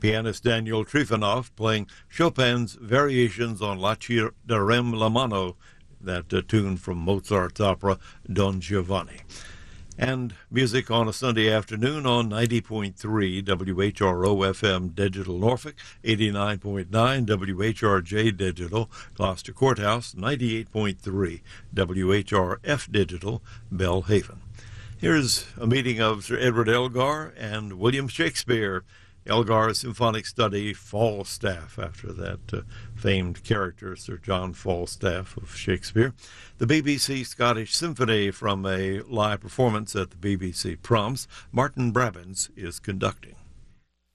Pianist Daniel Trifonov playing Chopin's Variations on La Cirdarem la Mano, that tune from Mozart's opera Don Giovanni. And music on a Sunday afternoon on 90.3 WHRO-FM Digital Norfolk, 89.9 WHRJ Digital Gloucester Courthouse, 98.3 WHRF Digital Belhaven. Here's a meeting of Sir Edward Elgar and William Shakespeare. Elgar's symphonic study Falstaff, after that famed character, Sir John Falstaff of Shakespeare. The BBC Scottish Symphony from a live performance at the BBC Proms. Martin Brabbins is conducting.